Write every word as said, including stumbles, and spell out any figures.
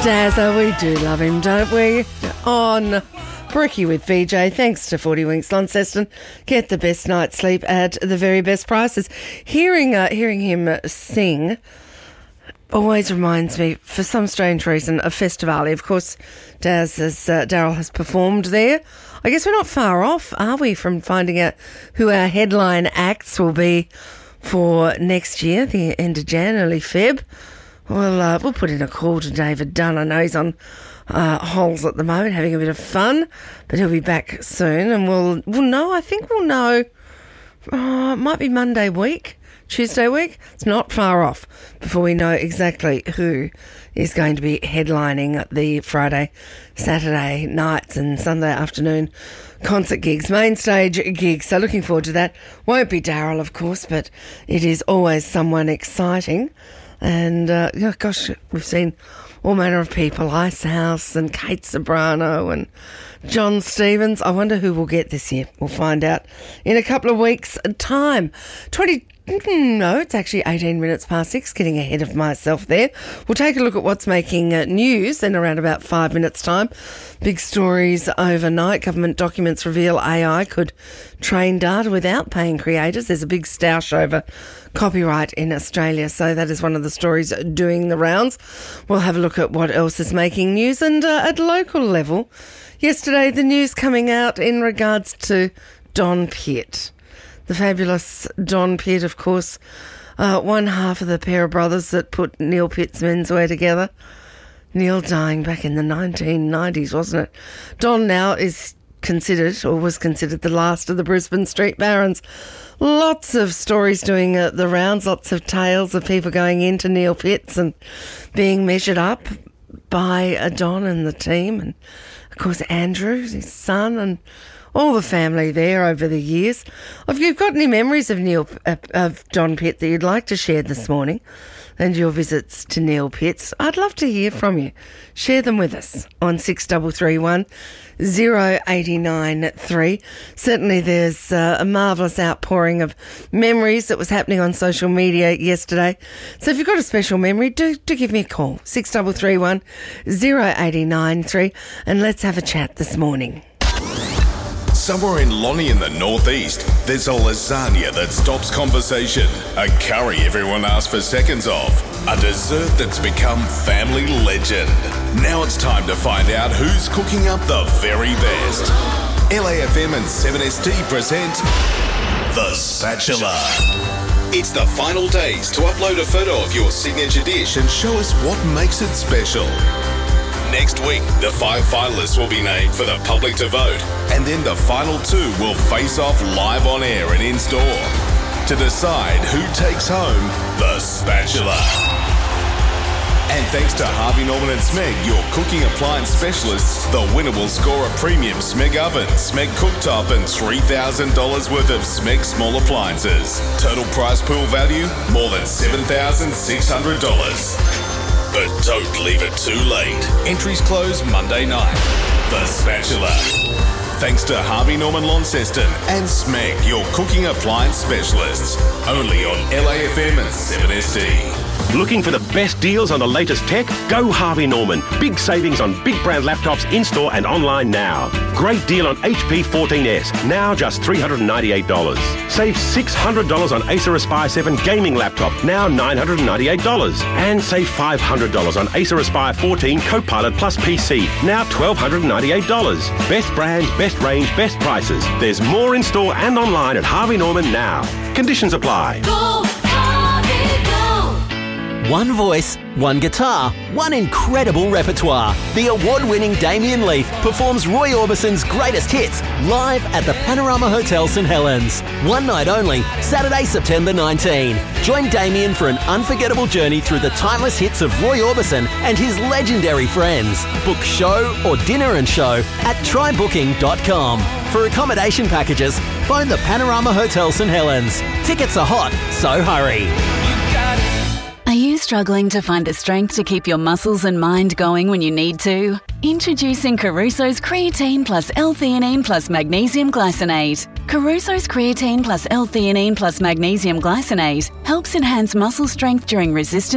Dazza, we do love him, don't we? On Bricky with V J, thanks to forty Winks Launceston. Get the best night's sleep at the very best prices. Hearing uh, hearing him sing always reminds me, for some strange reason, of Festivali. Of course, Daz has, uh, Daryl has performed there. I guess we're not far off, are we, from finding out who our headline acts will be for next year, the end of Jan, early Feb. We'll, uh, we'll put in a call to David Dunn. I know he's on uh, holes at the moment, having a bit of fun, but he'll be back soon, and we'll we'll know. I think we'll know. Uh, it might be Monday week, Tuesday week. It's not far off before we know exactly who is going to be headlining the Friday, Saturday nights and Sunday afternoon concert gigs, main stage gigs. So looking forward to that. Won't be Daryl, of course, but it is always someone exciting. And, uh, oh gosh, we've seen all manner of people, Icehouse and Kate Sobrano and John Stevens. I wonder who we'll get this year. We'll find out in a couple of weeks' time. twenty No, it's actually eighteen minutes past six, getting ahead of myself there. We'll take a look at what's making uh, news in around about five minutes' time. Big stories overnight. Government documents reveal A I could train data without paying creators. There's a big stoush over copyright in Australia, so that is one of the stories doing the rounds. We'll have a look at what else is making news. And uh, at local level, yesterday the news coming out in regards to Don Pitt. The fabulous Don Pitt, of course, uh, one half of the pair of brothers that put Neil Pitt's menswear together. Neil dying back in the nineteen nineties, wasn't it? Don now is considered, or was considered, the last of the Brisbane Street Barons. Lots of stories doing uh, the rounds, lots of tales of people going into Neil Pitt's and being measured up by uh, Don and the team. And, of course, Andrew, his son, and all the family there over the years. If you've got any memories of Neil, uh, of Don Pitt that you'd like to share this morning, and your visits to Neil Pitt's, I'd love to hear from you. Share them with us on six three three one, zero eight nine three. Certainly there's uh, a marvellous outpouring of memories that was happening on social media yesterday. So if you've got a special memory, do, do give me a call, six three three one, zero eight nine three, and let's have a chat this morning. Somewhere in Lonnie in the northeast, there's a lasagna that stops conversation, a curry everyone asks for seconds of, a dessert that's become family legend. Now it's time to find out who's cooking up the very best. L A F M and seven S T present The Spatula. It's the final days to upload a photo of your signature dish and show us what makes it special. Next week, the five finalists will be named for the public to vote, and then the final two will face off live on air and in-store to decide who takes home the Spatula. And thanks to Harvey Norman and Smeg, your cooking appliance specialists, the winner will score a premium Smeg oven, Smeg cooktop and three thousand dollars worth of Smeg small appliances. Total price pool value, more than seven thousand six hundred dollars. But don't leave it too late. Entries close Monday night. The Spatula. Thanks to Harvey Norman Launceston and Smeg, your cooking appliance specialists. Only on L A F M and seven S T. Looking for the best deals on the latest tech? Go Harvey Norman. Big savings on big brand laptops in-store and online now. Great deal on H P fourteen S, now just three hundred ninety-eight dollars. Save six hundred dollars on Acer Aspire seven gaming laptop, now nine hundred ninety-eight dollars. And save five hundred dollars on Acer Aspire fourteen Copilot Plus P C, now one thousand two hundred ninety-eight dollars. Best brands, best range, best prices. There's more in-store and online at Harvey Norman now. Conditions apply. Go, Harvey, go! One voice, one guitar, one incredible repertoire. The award-winning Damien Leith performs Roy Orbison's greatest hits live at the Panorama Hotel St Helens. One night only, Saturday, September nineteenth. Join Damien for an unforgettable journey through the timeless hits of Roy Orbison and his legendary friends. Book show or dinner and show at try booking dot com. For accommodation packages, phone the Panorama Hotel St Helens. Tickets are hot, so hurry. Are you struggling to find the strength to keep your muscles and mind going when you need to? Introducing Caruso's Creatine Plus L-Theanine Plus Magnesium Glycinate. Caruso's Creatine Plus L-Theanine Plus Magnesium Glycinate helps enhance muscle strength during resistance